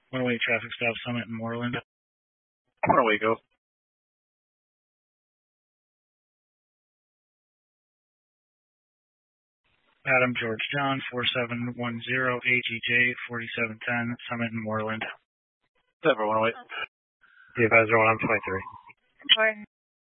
108 traffic stop, Summit and Moreland. 108, go. Adam George John, 4710 AGJ 4710, Summit and Moreland. 7 108. The advisor 1, I'm 23. Morning.